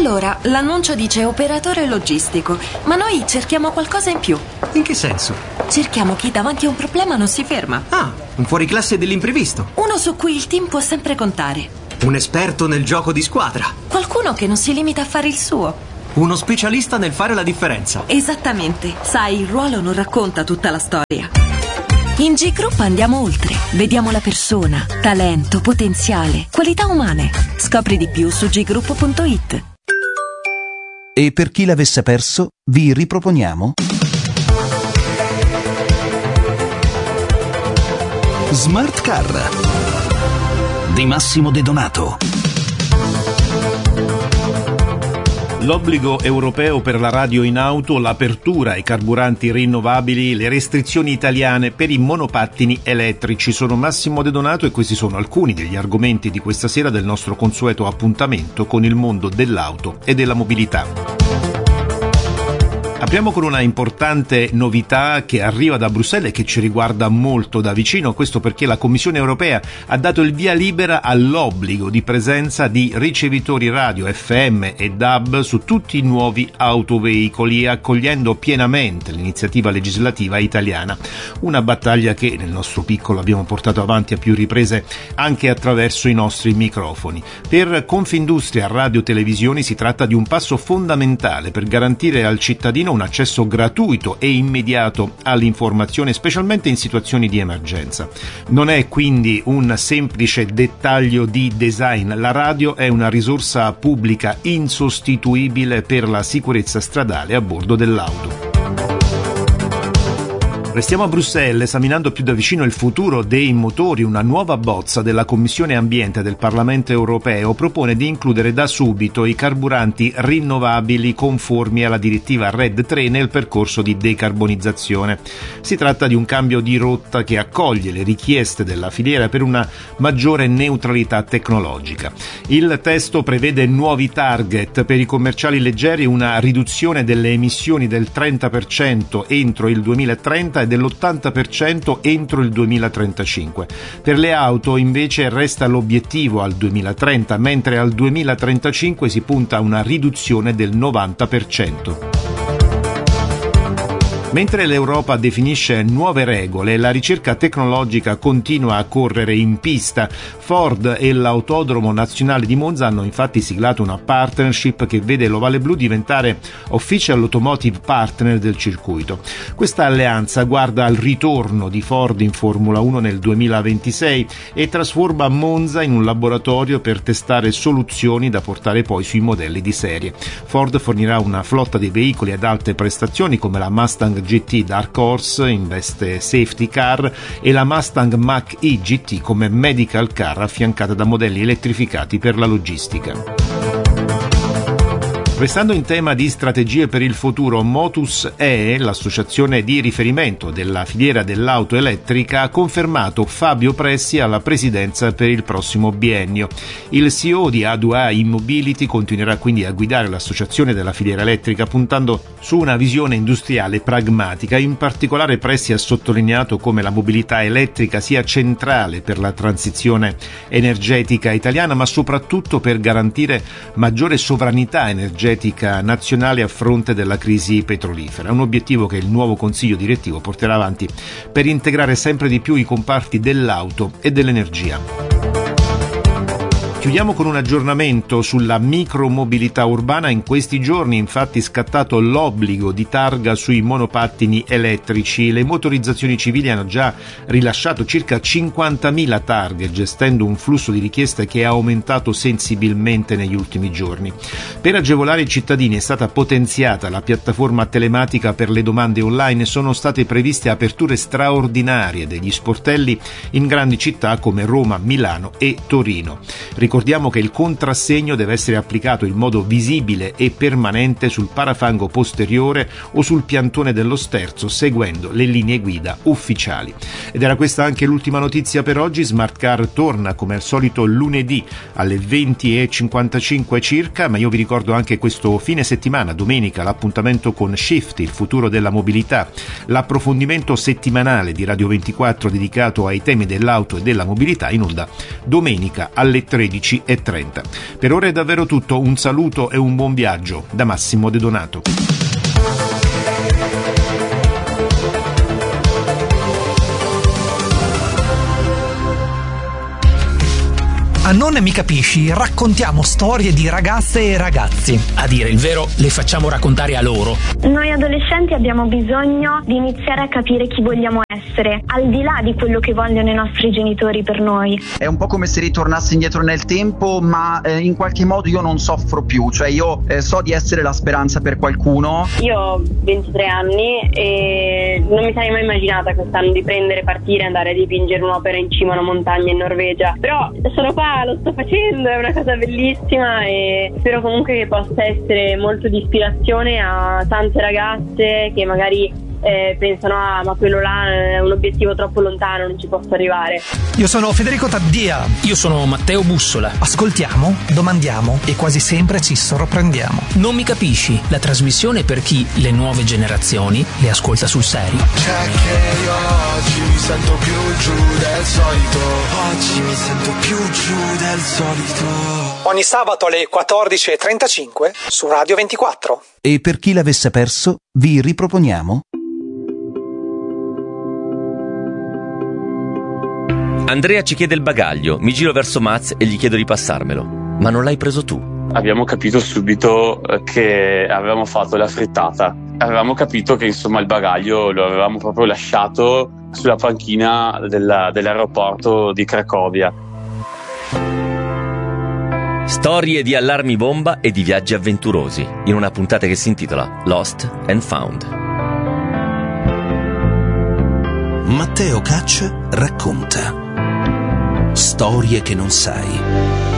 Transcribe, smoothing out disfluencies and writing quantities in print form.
Allora, l'annuncio dice operatore logistico, ma noi cerchiamo qualcosa in più. In che senso? Cerchiamo chi davanti a un problema non si ferma. Ah, un fuoriclasse dell'imprevisto. Uno su cui il team può sempre contare. Un esperto nel gioco di squadra. Qualcuno che non si limita a fare il suo. Uno specialista nel fare la differenza. Esattamente. Sai, il ruolo non racconta tutta la storia. In G-Group andiamo oltre. Vediamo la persona, talento, potenziale, qualità umane. Scopri di più su group.it. E per chi l'avesse perso, vi riproponiamo Smart Car di Massimo De Donato. L'obbligo europeo per la radio in auto, l'apertura ai carburanti rinnovabili, le restrizioni italiane per i monopattini elettrici. Sono Massimo De Donato e questi sono alcuni degli argomenti di questa sera del nostro consueto appuntamento con il mondo dell'auto e della mobilità. Apriamo con una importante novità che arriva da Bruxelles e che ci riguarda molto da vicino, questo perché la Commissione europea ha dato il via libera all'obbligo di presenza di ricevitori radio FM e DAB su tutti i nuovi autoveicoli, accogliendo pienamente l'iniziativa legislativa italiana. Una battaglia che nel nostro piccolo abbiamo portato avanti a più riprese anche attraverso i nostri microfoni. Per Confindustria Radio Televisioni si tratta di un passo fondamentale per garantire al cittadino un accesso gratuito e immediato all'informazione, specialmente in situazioni di emergenza. Non è quindi un semplice dettaglio di design. La radio è una risorsa pubblica insostituibile per la sicurezza stradale a bordo dell'auto. Restiamo a Bruxelles esaminando più da vicino il futuro dei motori. Una nuova bozza della Commissione Ambiente del Parlamento europeo propone di includere da subito i carburanti rinnovabili conformi alla direttiva RED III nel percorso di decarbonizzazione. Si tratta di un cambio di rotta che accoglie le richieste della filiera per una maggiore neutralità tecnologica. Il testo prevede nuovi target per i commerciali leggeri, una riduzione delle emissioni del 30% entro il 2030 e dell'80% entro il 2035. Per le auto invece resta l'obiettivo al 2030, mentre al 2035 si punta a una riduzione del 90%. Mentre l'Europa definisce nuove regole, la ricerca tecnologica continua a correre in pista. Ford e l'Autodromo Nazionale di Monza hanno infatti siglato una partnership che vede l'Ovale Blu diventare Official Automotive Partner del circuito. Questa alleanza guarda al ritorno di Ford in Formula 1 nel 2026 e trasforma Monza in un laboratorio per testare soluzioni da portare poi sui modelli di serie. Ford fornirà una flotta di veicoli ad alte prestazioni come la Mustang GT Dark Horse in veste safety car e la Mustang Mach-E GT come medical car affiancata da modelli elettrificati per la logistica. Restando in tema di strategie per il futuro, Motus E, l'associazione di riferimento della filiera dell'auto elettrica, ha confermato Fabio Pressi alla presidenza per il prossimo biennio. Il CEO di A2A E-Mobility continuerà quindi a guidare l'associazione della filiera elettrica puntando su una visione industriale pragmatica. In particolare Pressi ha sottolineato come la mobilità elettrica sia centrale per la transizione energetica italiana, ma soprattutto per garantire maggiore sovranità energetica nazionale a fronte della crisi petrolifera, un obiettivo che il nuovo Consiglio direttivo porterà avanti per integrare sempre di più i comparti dell'auto e dell'energia. Chiudiamo con un aggiornamento sulla micromobilità urbana. In questi giorni infatti è scattato l'obbligo di targa sui monopattini elettrici. Le motorizzazioni civili hanno già rilasciato circa 50.000 targhe, gestendo un flusso di richieste che è aumentato sensibilmente negli ultimi giorni. Per agevolare i cittadini è stata potenziata la piattaforma telematica per le domande online e sono state previste aperture straordinarie degli sportelli in grandi città come Roma, Milano e Torino. Ricordiamo che il contrassegno deve essere applicato in modo visibile e permanente sul parafango posteriore o sul piantone dello sterzo, seguendo le linee guida ufficiali. Ed era questa anche l'ultima notizia per oggi. Smart Car torna come al solito lunedì alle 20:55 circa, ma io vi ricordo anche questo fine settimana, domenica, l'appuntamento con Shift, il futuro della mobilità, l'approfondimento settimanale di Radio 24 dedicato ai temi dell'auto e della mobilità, in onda domenica alle 13 16:30. Per ora è davvero tutto, un saluto e un buon viaggio da Massimo De Donato. A Non mi capisci, raccontiamo storie di ragazze e ragazzi. A dire il vero, le facciamo raccontare a loro. Noi adolescenti abbiamo bisogno di iniziare a capire chi vogliamo essere, al di là di quello che vogliono i nostri genitori per noi. È un po' come se ritornassi indietro nel tempo, ma in qualche modo io non soffro più, cioè io so di essere la speranza per qualcuno. Io ho 23 anni e non mi sarei mai immaginata quest'anno di partire e andare a dipingere un'opera in cima a una montagna in Norvegia, però sono qua, lo sto facendo, è una cosa bellissima e spero comunque che possa essere molto di ispirazione a tante ragazze che magari pensano ma quello là è un obiettivo troppo lontano, non ci posso arrivare. Io sono Federico Taddia. Io sono Matteo Bussola. Ascoltiamo, domandiamo e quasi sempre ci sorprendiamo. Non mi capisci, la trasmissione per chi le nuove generazioni le ascolta sul serio. C'è che io oggi mi sento più giù del solito. Oggi mi sento più giù del solito. Ogni sabato alle 14:35 su Radio 24. E per chi l'avesse perso, vi riproponiamo Andrea ci chiede il bagaglio, mi giro verso Maz e gli chiedo di passarmelo. Ma non l'hai preso tu? Abbiamo capito subito che avevamo fatto la frittata. Avevamo capito che insomma il bagaglio lo avevamo proprio lasciato sulla panchina dell'aeroporto di Cracovia. Storie di allarmi bomba e di viaggi avventurosi, in una puntata che si intitola Lost and Found. Matteo Caccia racconta storie che non sai.